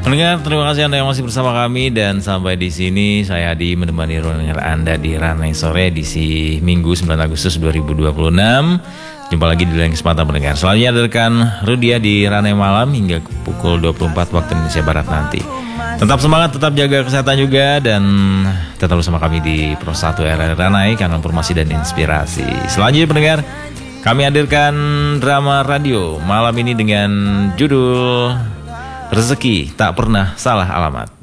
Pendengar, terima kasih Anda yang masih bersama kami dan sampai di sini saya Adi menemani ruangan Anda di Ranai Sore edisi Minggu 9 Agustus 2026. Jumpa lagi di lain kesempatan pendengar. Selanjutnya adakan Rudia di Ranai Malam hingga pukul 24 waktu Indonesia Barat nanti. Tetap semangat, tetap jaga kesehatan juga dan tetap bersama kami di Pro 1 RRI Ranai, kanal informasi dan inspirasi. Selanjutnya pendengar, kami hadirkan drama radio malam ini dengan judul Rezeki Tak Pernah Salah Alamat.